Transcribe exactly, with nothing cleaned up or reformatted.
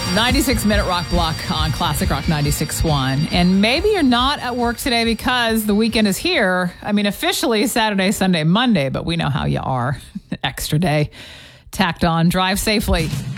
ninety-six minute rock block on Classic Rock ninety-six point one. And maybe you're not at work today because the weekend is here. I mean, officially Saturday, Sunday, Monday, but we know how you are. Extra day tacked on. Drive safely.